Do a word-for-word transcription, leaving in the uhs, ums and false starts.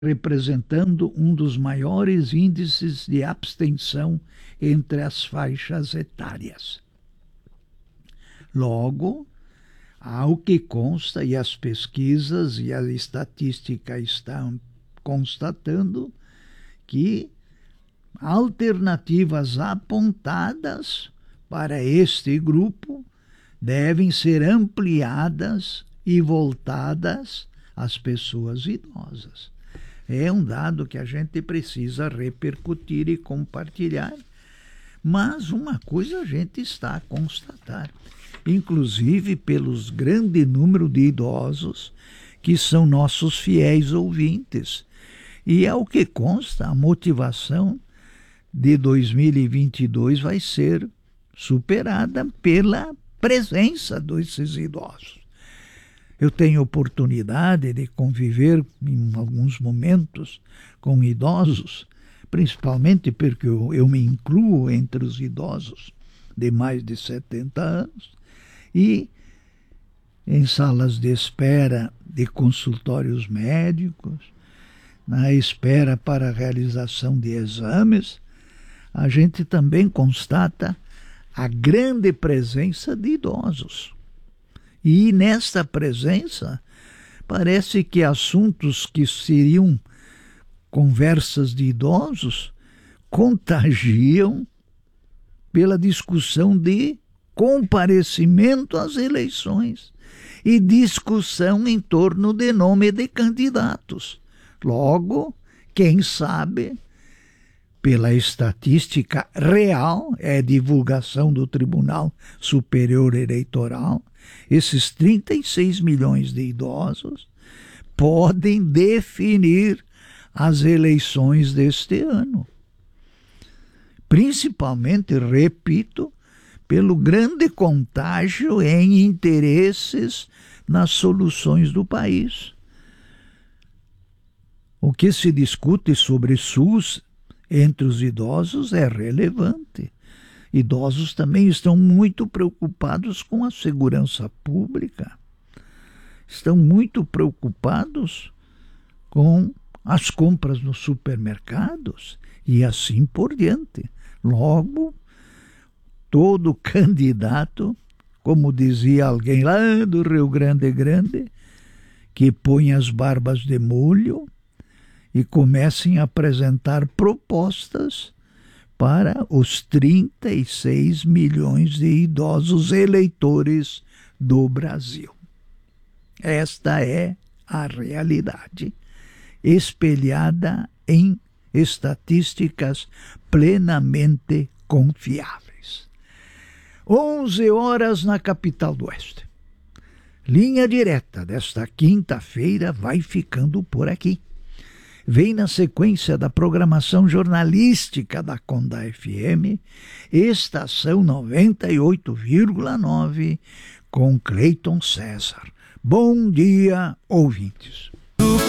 representando um dos maiores índices de abstenção entre as faixas etárias. Logo, ao que consta, e as pesquisas e a estatística estão constatando, que alternativas apontadas para este grupo devem ser ampliadas e voltadas às pessoas idosas. É um dado que a gente precisa repercutir e compartilhar, mas uma coisa a gente está a constatar, inclusive pelos grande número de idosos que são nossos fiéis ouvintes. E ao que consta, a motivação de dois mil e vinte e dois vai ser superada pela presença desses idosos. Eu tenho oportunidade de conviver em alguns momentos com idosos, principalmente porque eu, eu me incluo entre os idosos de mais de setenta anos, e em salas de espera de consultórios médicos, na espera para a realização de exames, a gente também constata a grande presença de idosos. E nesta presença, parece que assuntos que seriam conversas de idosos contagiam pela discussão de comparecimento às eleições e discussão em torno de nome de candidatos. Logo, quem sabe, pela estatística real, é divulgação do Tribunal Superior Eleitoral, esses trinta e seis milhões de idosos podem definir as eleições deste ano. Principalmente, repito, pelo grande contágio em interesses nas soluções do país. O que se discute sobre SUS entre os idosos é relevante. Idosos também estão muito preocupados com a segurança pública, estão muito preocupados com as compras nos supermercados e assim por diante. Logo, todo candidato, como dizia alguém lá do Rio Grande Grande, que põe as barbas de molho e comecem a apresentar propostas para os trinta e seis milhões de idosos eleitores do Brasil. Esta é a realidade, espelhada em estatísticas plenamente confiáveis. onze horas na capital do Oeste. Linha Direta desta quinta-feira vai ficando por aqui. Vem na sequência da programação jornalística da Conda F M, Estação noventa e oito vírgula nove, com Cleiton César. Bom dia, ouvintes.